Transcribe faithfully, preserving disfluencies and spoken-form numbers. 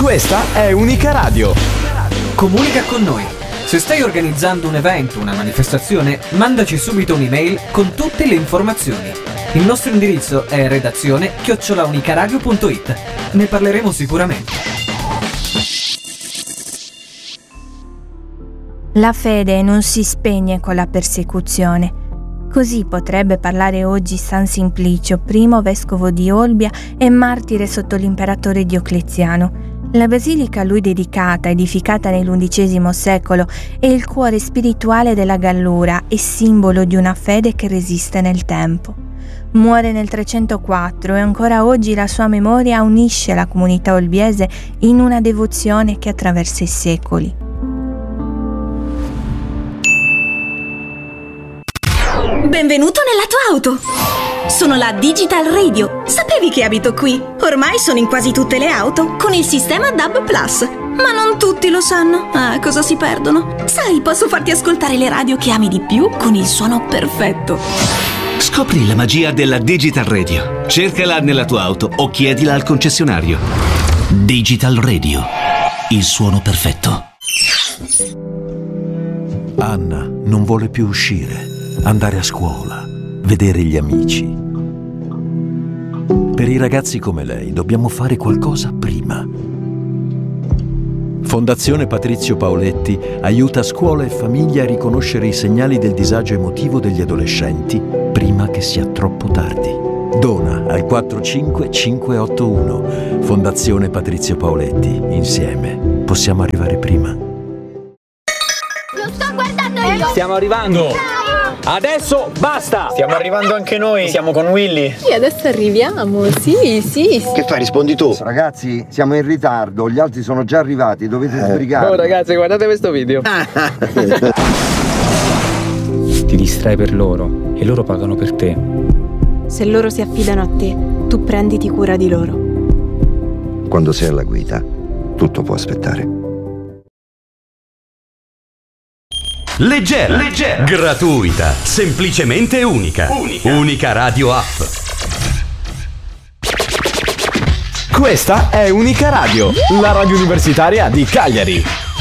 Questa è Unica Radio. Comunica con noi. Se stai organizzando un evento, una manifestazione, mandaci subito un'email con tutte le informazioni. Il nostro indirizzo è redazione chiocciola unicaradio punto it. Ne parleremo sicuramente. La fede non si spegne con la persecuzione. Così potrebbe parlare oggi San Simplicio, primo vescovo di Olbia e martire sotto l'imperatore Diocleziano. La basilica a lui dedicata, edificata nell'undicesimo secolo, è il cuore spirituale della Gallura e simbolo di una fede che resiste nel tempo. Muore nel trecentoquattro e ancora oggi la sua memoria unisce la comunità olbiese in una devozione che attraversa i secoli. Benvenuto nella tua auto! Sono la Digital Radio. Sapevi che abito qui? Ormai sono in quasi tutte le auto con il sistema D A B Plus. Ma non tutti lo sanno. Ah, cosa si perdono? Sai, posso farti ascoltare le radio che ami di più con il suono perfetto. Scopri la magia della Digital Radio. Cercala nella tua auto o chiedila al concessionario. Digital Radio. Il suono perfetto. Anna non vuole più uscire, andare a scuola, vedere gli amici. Per i ragazzi come lei dobbiamo fare qualcosa prima. Fondazione Patrizio Paoletti aiuta scuola e famiglia a riconoscere i segnali del disagio emotivo degli adolescenti prima che sia troppo tardi. Dona al quattro cinque cinque otto uno. Fondazione Patrizio Paoletti. Insieme possiamo arrivare prima. Lo sto guardando io. Stiamo arrivando. Adesso basta! Stiamo arrivando anche noi, siamo con Willy. Sì, adesso arriviamo, sì, sì, sì. Che fai, rispondi tu? Ragazzi, siamo in ritardo, gli altri sono già arrivati, dovete eh. sbrigarvi. Oh ragazzi, guardate questo video. Ti distrai per loro e loro pagano per te. Se loro si affidano a te, tu prenditi cura di loro. Quando sei alla guida, tutto può aspettare. Leggera, leggera, gratuita, semplicemente unica. Unica. Unica Radio App. Questa è Unica Radio, la radio universitaria di Cagliari.